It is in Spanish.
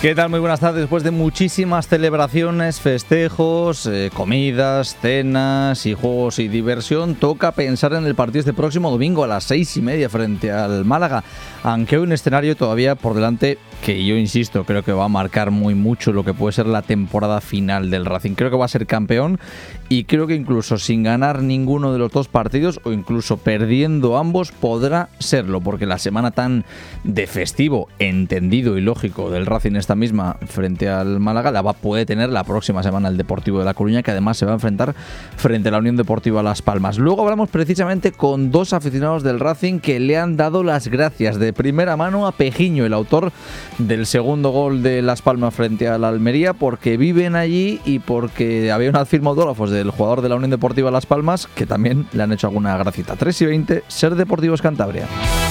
¿Qué tal? Muy buenas tardes. Después de muchísimas celebraciones, festejos, comidas, cenas y juegos y diversión, toca pensar en el partido este próximo domingo a las 6:30 frente al Málaga. Aunque hay un escenario todavía por delante que yo insisto, creo que va a marcar muy mucho lo que puede ser la temporada final del Racing. Creo que va a ser campeón y creo que incluso sin ganar ninguno de los dos partidos o incluso perdiendo ambos podrá serlo, porque la semana tan de festivo, entendido y lógico del Racing esta misma frente al Málaga puede tener la próxima semana el Deportivo de La Coruña, que además se va a enfrentar frente a la Unión Deportiva Las Palmas. Luego hablamos precisamente con dos aficionados del Racing que le han dado las gracias de primera mano a Pejiño, el autor del segundo gol de Las Palmas frente a la Almería, porque viven allí y porque había una firma autógrafos del jugador de la Unión Deportiva Las Palmas que también le han hecho alguna gracita. 3:20, Ser Deportivos Cantabria.